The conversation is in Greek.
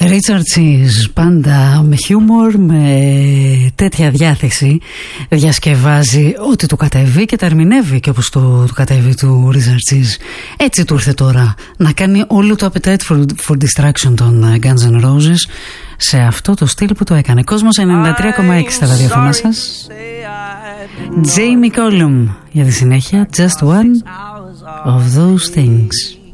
Richard Cheese, πάντα με χιούμορ, με τέτοια διάθεση διασκευάζει ό,τι του κατέβει και τα ερμηνεύει και όπως του κατέβει του Richard Cheese. Έτσι του ήρθε τώρα να κάνει όλο το Appetite for Distraction των Guns N' Roses σε αυτό το στυλ που το έκανε. Κόσμος 93,6 στα ραδιοφωνά σας. Jamie Cullum για τη συνέχεια. Just one of those things.